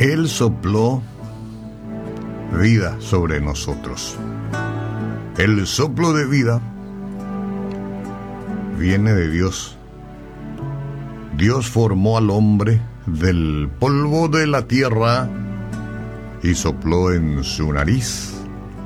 Él sopló vida sobre nosotros. El soplo de vida viene de Dios. Dios formó al hombre del polvo de la tierra y sopló en su nariz